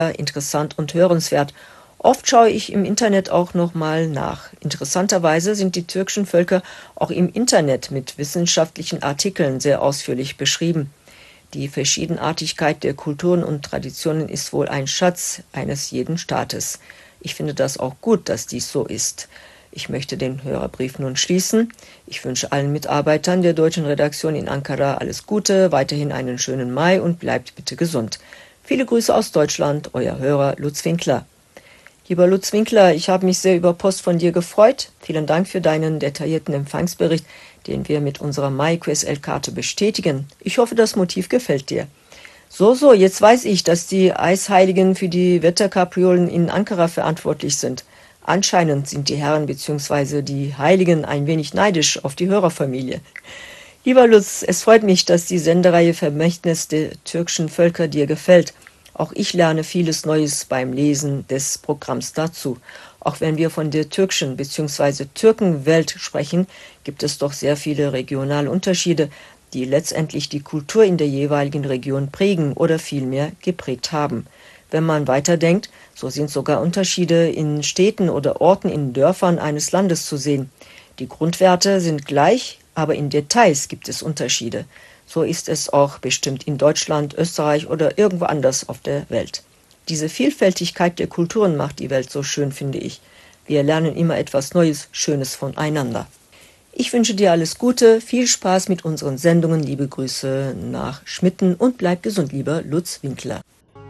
interessant und hörenswert. Oft schaue ich im Internet auch nochmal nach. Interessanterweise sind die türkischen Völker auch im Internet mit wissenschaftlichen Artikeln sehr ausführlich beschrieben. Die Verschiedenartigkeit der Kulturen und Traditionen ist wohl ein Schatz eines jeden Staates. Ich finde das auch gut, dass dies so ist. Ich möchte den Hörerbrief nun schließen. Ich wünsche allen Mitarbeitern der deutschen Redaktion in Ankara alles Gute, weiterhin einen schönen Mai und bleibt bitte gesund. Viele Grüße aus Deutschland, euer Hörer Lutz Winkler. Lieber Lutz Winkler, ich habe mich sehr über Post von dir gefreut. Vielen Dank für deinen detaillierten Empfangsbericht, den wir mit unserer MyQSL-Karte bestätigen. Ich hoffe, das Motiv gefällt dir. So, jetzt weiß ich, dass die Eisheiligen für die Wetterkapriolen in Ankara verantwortlich sind. Anscheinend sind die Herren bzw. die Heiligen ein wenig neidisch auf die Hörerfamilie. Lieber Lutz, es freut mich, dass die Sendereihe Vermächtnis der türkischen Völker dir gefällt. Auch ich lerne vieles Neues beim Lesen des Programms dazu. Auch wenn wir von der türkischen bzw. Türkenwelt sprechen, gibt es doch sehr viele regionale Unterschiede, die letztendlich die Kultur in der jeweiligen Region prägen oder vielmehr geprägt haben. Wenn man weiterdenkt, so sind sogar Unterschiede in Städten oder Orten in Dörfern eines Landes zu sehen. Die Grundwerte sind gleich, aber in Details gibt es Unterschiede. So ist es auch bestimmt in Deutschland, Österreich oder irgendwo anders auf der Welt. Diese Vielfältigkeit der Kulturen macht die Welt so schön, finde ich. Wir lernen immer etwas Neues, Schönes voneinander. Ich wünsche dir alles Gute, viel Spaß mit unseren Sendungen, liebe Grüße nach Schmitten und bleib gesund, lieber Lutz Winkler.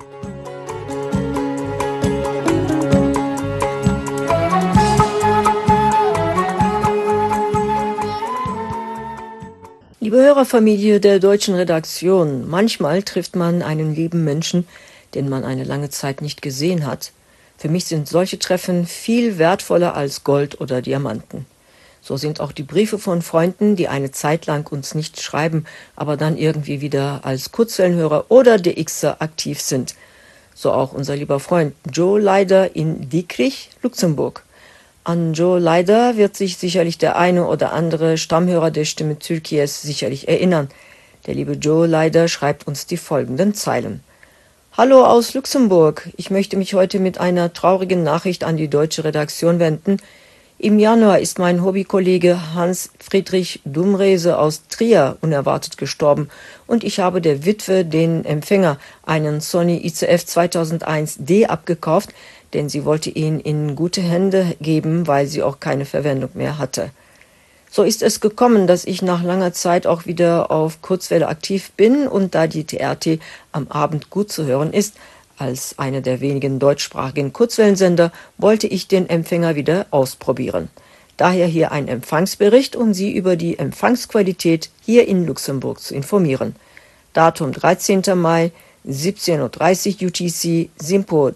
Liebe Hörerfamilie der deutschen Redaktion, manchmal trifft man einen lieben Menschen, den man eine lange Zeit nicht gesehen hat. Für mich sind solche Treffen viel wertvoller als Gold oder Diamanten. So sind auch die Briefe von Freunden, die eine Zeit lang uns nicht schreiben, aber dann irgendwie wieder als Kurzwellenhörer oder DXer aktiv sind. So auch unser lieber Freund Joe Leider in Diekrich, Luxemburg. An Joe Leider wird sich sicherlich der eine oder andere Stammhörer der Stimme Türkies sicherlich erinnern. Der liebe Joe Leider schreibt uns die folgenden Zeilen. Hallo aus Luxemburg. Ich möchte mich heute mit einer traurigen Nachricht an die deutsche Redaktion wenden. Im Januar ist mein Hobbykollege Hans-Friedrich Dumrese aus Trier unerwartet gestorben und ich habe der Witwe, den Empfänger, einen Sony ICF 2001D abgekauft, denn sie wollte ihn in gute Hände geben, weil sie auch keine Verwendung mehr hatte. So ist es gekommen, dass ich nach langer Zeit auch wieder auf Kurzwelle aktiv bin und da die TRT am Abend gut zu hören ist, als einer der wenigen deutschsprachigen Kurzwellensender, wollte ich den Empfänger wieder ausprobieren. Daher hier ein Empfangsbericht, um Sie über die Empfangsqualität hier in Luxemburg zu informieren. Datum 13. Mai, 17:30 Uhr UTC, SINPO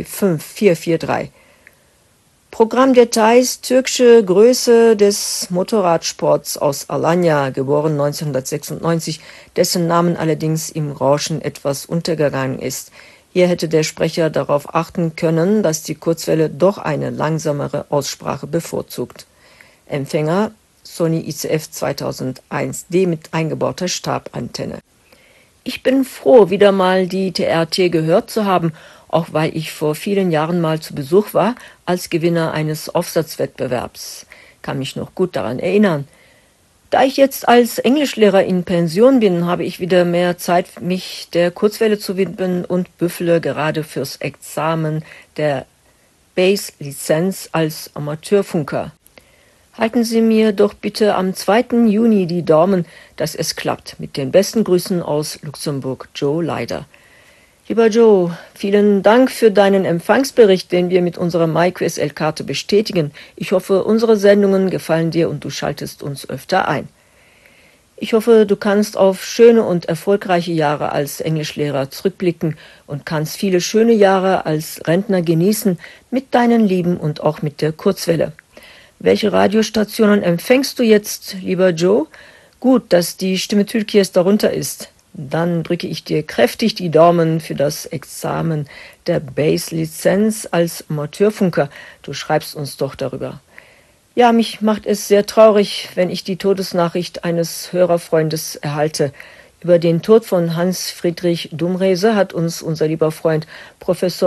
35443. Programmdetails: türkische Größe des Motorradsports aus Alanya, geboren 1996, dessen Namen allerdings im Rauschen etwas untergegangen ist. Hier hätte der Sprecher darauf achten können, dass die Kurzwelle doch eine langsamere Aussprache bevorzugt. Empfänger Sony ICF 2001D mit eingebauter Stabantenne. Ich bin froh, wieder mal die TRT gehört zu haben, auch weil ich vor vielen Jahren mal zu Besuch war als Gewinner eines Aufsatzwettbewerbs. Kann mich noch gut daran erinnern. Da ich jetzt als Englischlehrer in Pension bin, habe ich wieder mehr Zeit, mich der Kurzwelle zu widmen und büffele gerade fürs Examen der Bass-Lizenz als Amateurfunker. Halten Sie mir doch bitte am 2. Juni die Daumen, dass es klappt. Mit den besten Grüßen aus Luxemburg, Joe Leider. Lieber Joe, vielen Dank für deinen Empfangsbericht, den wir mit unserer MyQSL-Karte bestätigen. Ich hoffe, unsere Sendungen gefallen dir und du schaltest uns öfter ein. Ich hoffe, du kannst auf schöne und erfolgreiche Jahre als Englischlehrer zurückblicken und kannst viele schöne Jahre als Rentner genießen mit deinen Lieben und auch mit der Kurzwelle. Welche Radiostationen empfängst du jetzt, lieber Joe? Gut, dass die Stimme Türkies darunter ist. Dann drücke ich dir kräftig die Daumen für das Examen der Bass-Lizenz als Amateurfunker. Du schreibst uns doch darüber. Ja, mich macht es sehr traurig, wenn ich die Todesnachricht eines Hörerfreundes erhalte. Über den Tod von Hans Friedrich Dumrese hat uns unser lieber Freund Professor